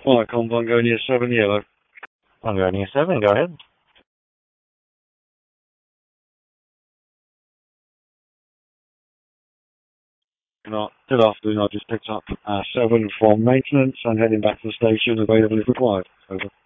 Viacom, Bungonia 7 Yellow. Bungonia 7, go ahead. Good afternoon, I just picked up 7 from maintenance and heading back to the station, available if required. Over.